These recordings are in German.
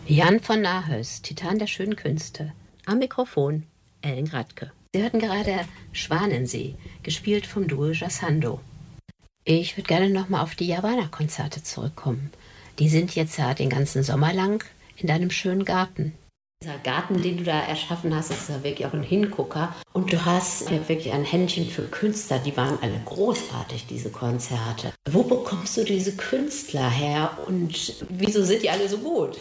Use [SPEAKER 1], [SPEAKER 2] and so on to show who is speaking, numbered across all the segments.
[SPEAKER 1] Jan von Nahös, Titan der schönen Künste. Am Mikrofon Ellen Gradke. Sie hörten gerade Schwanensee, gespielt vom Duo Jassando. Ich würde gerne nochmal auf die Javana-Konzerte zurückkommen. Die sind jetzt ja den ganzen Sommer lang in deinem schönen Garten. Dieser Garten, den du da erschaffen hast, ist ja wirklich auch ein Hingucker. Und du hast ja wirklich ein Händchen für Künstler. Die waren alle großartig, diese Konzerte. Wo bekommst du diese Künstler her und wieso sind die alle so gut?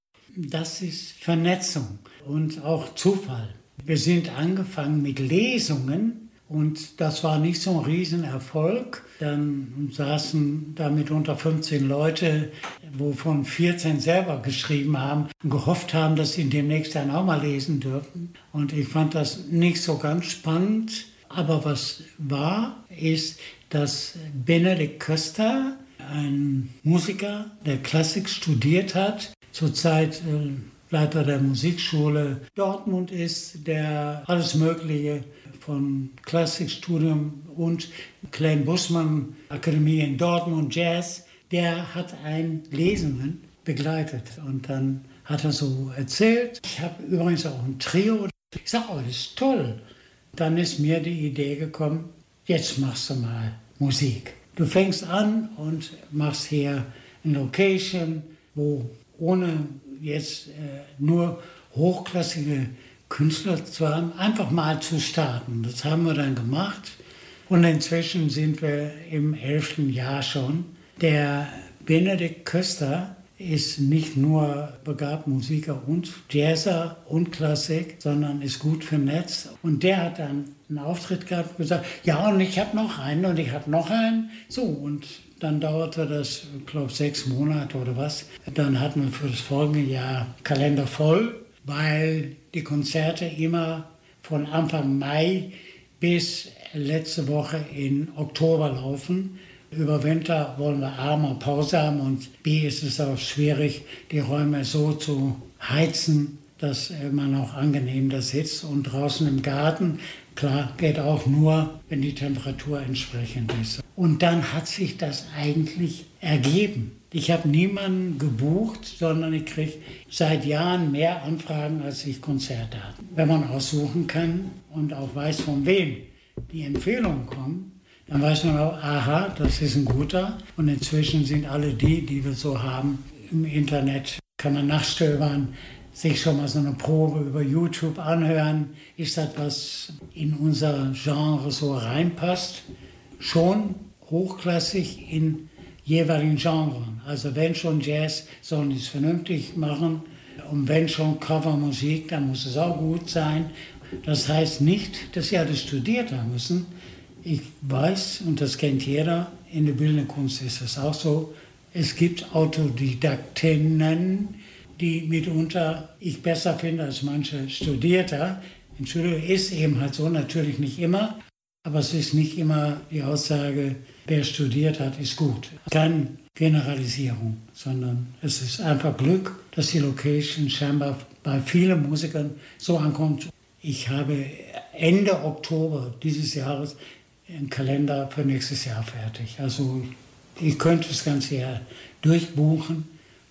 [SPEAKER 2] Das ist Vernetzung und auch Zufall. Wir sind angefangen mit Lesungen und das war nicht so ein Riesenerfolg. Dann saßen da mitunter 15 Leute, wovon 14 selber geschrieben haben und gehofft haben, dass sie demnächst dann auch mal lesen dürfen. Und ich fand das nicht so ganz spannend. Aber was war, ist, dass Benedikt Köster, ein Musiker, der Klassik studiert hat, zurzeit Leiter der Musikschule Dortmund ist, der alles Mögliche von Klassikstudium und Klein Bussmann Akademie in Dortmund Jazz, der hat Lesungen begleitet. Und dann hat er so erzählt, ich habe übrigens auch ein Trio. Ich sage, oh, das ist toll. Dann ist mir die Idee gekommen, jetzt machst du mal Musik. Du fängst an und machst hier eine Location, wo ohne jetzt nur hochklassige Künstler zu haben, einfach mal zu starten. Das haben wir dann gemacht und inzwischen sind wir im 11. Jahr schon. Der Benedikt Köster ist nicht nur begabt Musiker und Jazzer und Klassik, sondern ist gut vernetzt. Und der hat dann einen Auftritt gehabt und gesagt, ja, und ich habe noch einen und ich habe noch einen. So, und dann dauerte das, ich glaube, 6 Monate oder was. Dann hatten wir für das folgende Jahr Kalender voll, weil die Konzerte immer von Anfang Mai bis letzte Woche in Oktober laufen. Über Winter wollen wir A, mal Pause haben und B, ist es auch schwierig, die Räume so zu heizen, dass man auch angenehm da sitzt. Und draußen im Garten, klar, geht auch nur, wenn die Temperatur entsprechend ist. Und dann hat sich das eigentlich ergeben. Ich habe niemanden gebucht, sondern ich kriege seit Jahren mehr Anfragen, als ich Konzerte habe. Wenn man aussuchen kann und auch weiß, von wem die Empfehlungen kommen, dann weiß man auch, aha, das ist ein guter. Und inzwischen sind alle die wir so haben, im Internet kann man nachstöbern, sich schon mal so eine Probe über YouTube anhören. Ist das, was in unser Genre so reinpasst? Schon hochklassig in jeweiligen Genres. Also wenn schon Jazz, sollen die es vernünftig machen. Und wenn schon Covermusik, dann muss es auch gut sein. Das heißt nicht, dass sie alles studiert haben müssen. Ich weiß, und das kennt jeder, in der bildenden Kunst ist es auch so, es gibt Autodidaktinnen, die mitunter ich besser finde als manche Studierter. Entschuldigung, ist eben halt so, natürlich nicht immer, aber es ist nicht immer die Aussage, wer studiert hat, ist gut. Keine Generalisierung, sondern es ist einfach Glück, dass die Location scheinbar bei vielen Musikern so ankommt. Ich habe Ende Oktober dieses Jahres einen Kalender für nächstes Jahr fertig. Also ich könnte das ganze Jahr durchbuchen.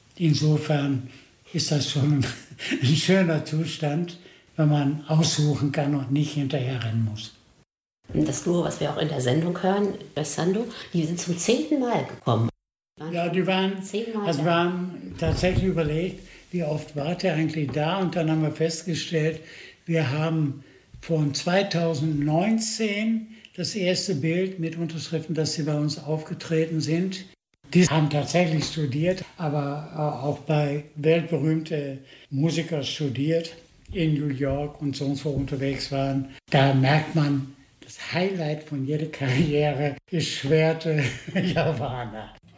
[SPEAKER 2] Insofern ist das schon ein schöner Zustand, wenn man aussuchen kann und nicht hinterher rennen muss.
[SPEAKER 1] Das Duo, was wir auch in der Sendung hören, Jassando, die sind zum 10. Mal gekommen.
[SPEAKER 2] Ja, die waren
[SPEAKER 1] 10 Mal
[SPEAKER 2] also
[SPEAKER 1] da.
[SPEAKER 2] wir haben tatsächlich überlegt, wie oft wart ihr eigentlich da? Und dann haben wir festgestellt, wir haben von 2019 das erste Bild mit Unterschriften, dass sie bei uns aufgetreten sind. Die haben tatsächlich studiert, aber auch bei weltberühmten Musikern studiert, in New York und sonst wo unterwegs waren. Da merkt man, das Highlight von jeder Karriere ist Schwerte Javana.